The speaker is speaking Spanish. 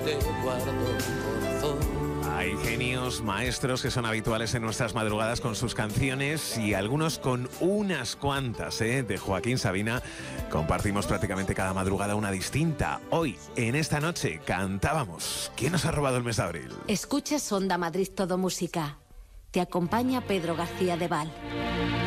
Te guardo corazón. Hay genios, maestros que son habituales en nuestras madrugadas con sus canciones y algunos con unas cuantas, de Joaquín Sabina. Compartimos prácticamente cada madrugada una distinta. Hoy, en esta noche, cantábamos ¿Quién nos ha robado el mes de abril? Escuchas Onda Madrid Todo Música. Te acompaña Pedro García de Val.